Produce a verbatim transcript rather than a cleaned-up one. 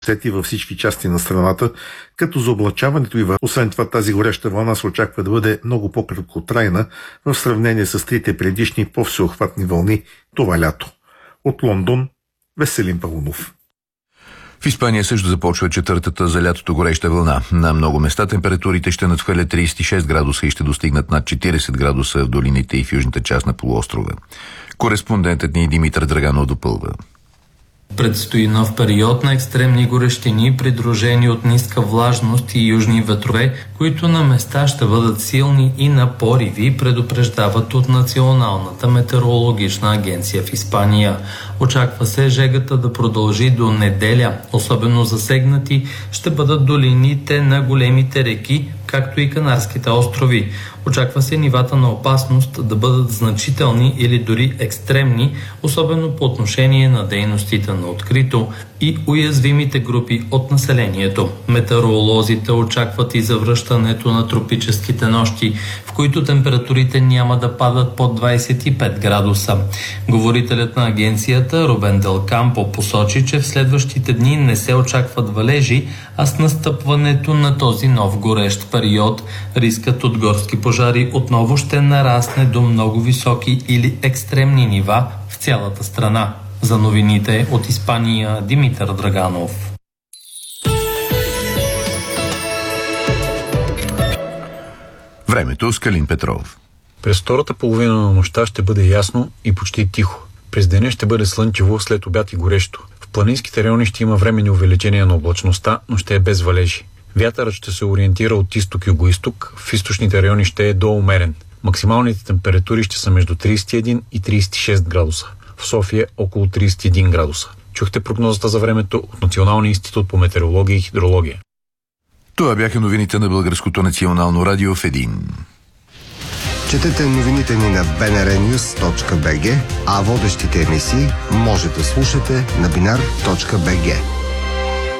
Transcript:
сети във всички части на страната, като за облачаването и освен това тази гореща вълна се очаква да бъде много по-краткотрайна в сравнение с трите предишни по-всеохватни вълни това лято. От Лондон, Веселин Павлов. В Испания също започва четвъртата за лятото гореща вълна. На много места температурите ще надхвърлят трийсет и шест градуса и ще достигнат над четирийсет градуса в долините и в южната част на полуострова. Кореспондентът ни Димитър Драганов допълва. Предстои нов период на екстремни горещини, придружени от ниска влажност и южни ветрове, които на места ще бъдат силни и на пориви, предупреждават от Националната метеорологична агенция в Испания. Очаква се жегата да продължи до неделя. Особено засегнати ще бъдат долините на големите реки, както и Канарските острови. Очаква се нивата на опасност да бъдат значителни или дори екстремни, особено по отношение на дейностите на открито и уязвимите групи от населението. Метеоролозите очакват и завръщането на тропическите нощи, в които температурите няма да падат под двайсет и пет градуса. Говорителят на агенцията Рубен Дел Кампо посочи, че в следващите дни не се очакват валежи, а с настъпването на този нов горещ период рискът от горски пожари отново ще нарасне до много високи или екстремни нива в цялата страна. За новините от Испания, Димитър Драганов. Времето с Калин Петров. През втората половина на нощта ще бъде ясно и почти тихо. През деня ще бъде слънчево, след обяд и горещо. В планинските райони ще има временни увеличения на облачността, но ще е без валежи. Вятърът ще се ориентира от изток-югоизток, в източните райони ще е доумерен. Максималните температури ще са между трийсет и един и трийсет и шест градуса. В София около трийсет и един градуса. Чухте прогнозата за времето от Националния институт по метеорология и хидрология. Това бяха новините на Българското национално радио в един. Четете новините ни на би ен ар нюс точка би джи, а водещите емисии може да слушате на бинар точка би джи.